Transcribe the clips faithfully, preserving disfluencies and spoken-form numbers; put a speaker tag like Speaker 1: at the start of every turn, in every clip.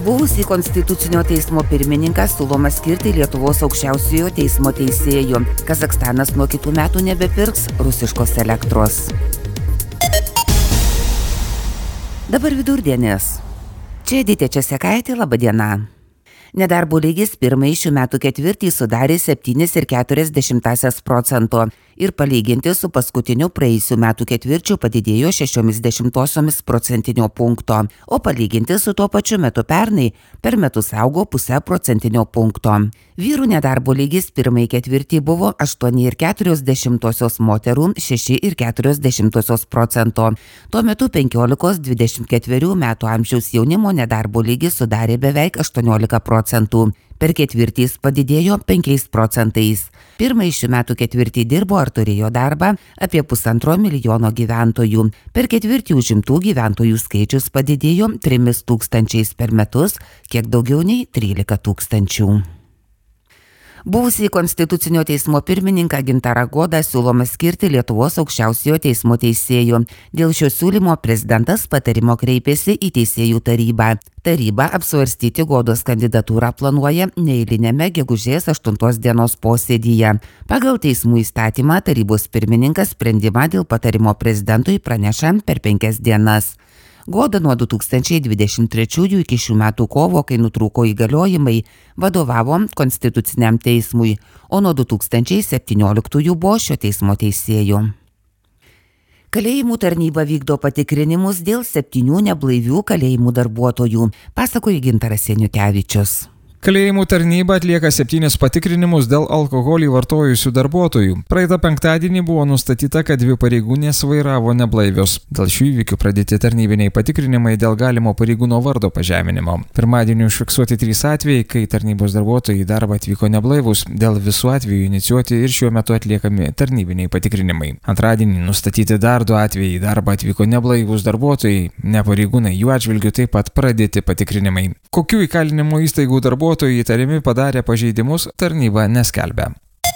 Speaker 1: Buvusį Konstitucinio teismo pirmininką siūloma skirti Lietuvos aukščiausiojo teismo teisėju. Kazachstanas nuo kitų metų nebepirks rusiškos elektros. Dabar vidurdienis. Čia Edita Česekaitė, laba diena. Nedarbo lygis pirmąjį šių metų ketvirtį sudarė septyni ir keturias dešimtąsias procento ir palyginti su paskutiniu praėjusių metų ketvirčiu padidėjo šešiomis dešimtosiomis procentinio punkto, o palyginti su tuo pačiu metu pernai per metus augo pusę procentinio punkto. Vyrų nedarbo lygis pirmąjį ketvirtį buvo aštuoni ir keturios dešimtosios moterų, šeši ir keturios dešimtosios procento. Tuo metu penkiolikos dvidešimt ketverių metų amžiaus jaunimo nedarbo lygis sudarė beveik aštuoniolika procentų. Per ketvirtį jis padidėjo penkiais procentais. Pirmąjį šių metų ketvirtį dirbo ar turėjo darbą apie pusantro milijono gyventojų. Per ketvirtį užimtų gyventojų skaičius padidėjo trimis tūkstančiais per metus, kiek daugiau nei trylika tūkstančių. Buvusį Konstitucinio teismo pirmininką Gintarą Godą siūloma skirti Lietuvos aukščiausiojo teismo teisėju. Dėl šio siūlymo prezidentas patarimo kreipėsi į teisėjų tarybą. Taryba apsvarstyti Godos kandidatūrą planuoja neeilinėme gegužės aštuntos dienos posėdyje. Pagal teismų įstatymą tarybos pirmininkas sprendimą dėl patarimo prezidentui praneša per penkias dienas. Goda nuo du tūkstančiai dvidešimt trečiųjų iki šių metų kovo, kai nutrūko įgaliojimai, vadovavo Konstituciniam teismui, o nuo du tūkstančiai septynioliktųjų buvo šio teismo teisėju. Kalėjimų tarnyba vykdo patikrinimus dėl septynių neblaivių kalėjimų darbuotojų, pasakoja Gintaras Seniukevičius.
Speaker 2: Kalėjimų tarnyba atlieka septynis patikrinimus dėl alkoholį vartojusių darbuotojų. Praeitą penktadienį buvo nustatyta, kad dvi pareigūnės vairavo neblaivios. Dėl šių įvykių pradėti tarnybiniai patikrinimai dėl galimo pareigūno vardo pažeminimo. Pirmadienį užfiksuoti trys atvejai, kai tarnybos darbuotojai į darbą atvyko neblaivus. Dėl visų atvejų inicijuoti ir šiuo metu atliekami tarnybiniai patikrinimai. Antradienį nustatyti dar du atvejai, į darbą atvyko neblaivus darbuotojai. Nepareigūnai jų atžvilgių taip pat pradėti patikrinimai. Kokių įkalinimo įstaigų darbuotojų Darbuotojai įtariami padarę pažeidimus tarnyba neskelbia.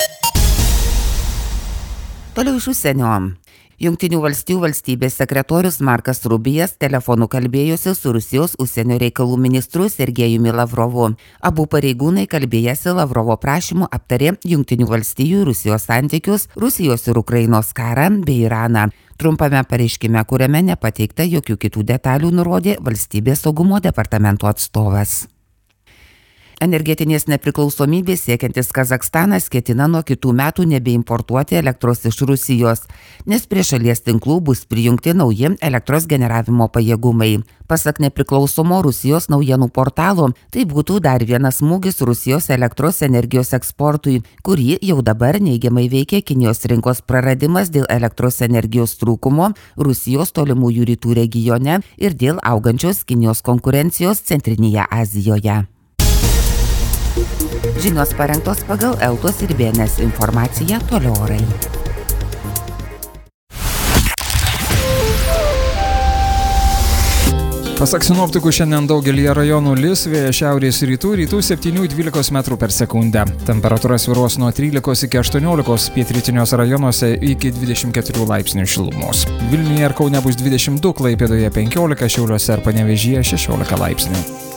Speaker 1: Toliau iš užsienio. Jungtinių valstijų valstybės sekretorius Markas Rubijas telefonu kalbėjosi su Rusijos užsienio reikalų ministru Sergejumi Lavrovu. Abu pareigūnai kalbėjęsi Lavrovo prašymu aptarė Jungtinių valstijų ir Rusijos santykius, Rusijos ir Ukrainos karą bei Iraną. Trumpame pareiškime, kuriame nepateikta jokių kitų detalių, nurodė Valstybės saugumo departamento atstovas. Energetinės nepriklausomybės siekiantis Kazachstanas ketina nuo kitų metų nebeimportuoti elektros iš Rusijos, nes prie šalies tinklų bus prijungti nauji elektros generavimo pajėgumai. Pasak nepriklausomo Rusijos naujienų portalo, tai būtų dar vienas smūgis Rusijos elektros energijos eksportui, kurį jau dabar neigiamai veikia Kinijos rinkos praradimas dėl elektros energijos trūkumo Rusijos tolimųjų rytų regione ir dėl augančios Kinijos konkurencijos Centrinėje Azijoje. Žinios parengtos pagal Eltos ir B N S informaciją, toliau orai.
Speaker 2: Pasak sinoptikų, šiandien daugelyje rajonų lis, vėjas šiaurės rytų, rytų septynių iki dvylikos metrų per sekundę. Temperatūra svyruos nuo trylikos iki aštuoniolikos, pietrytiniuose rajonuose iki dvidešimt keturių laipsnių šilumos. Vilniuje ir Kaune bus dvidešimt du, Klaipėdoje penkiolika, Šiauliuose ir Panevėžyje šešiolika laipsnių.